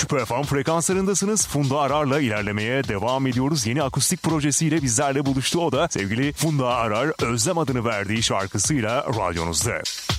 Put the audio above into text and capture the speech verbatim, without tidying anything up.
Süper F M frekanslarındasınız. Funda Arar'la ilerlemeye devam ediyoruz. Yeni akustik projesiyle bizlerle buluştu o da. Sevgili Funda Arar, Özlem adını verdiği şarkısıyla radyonuzda.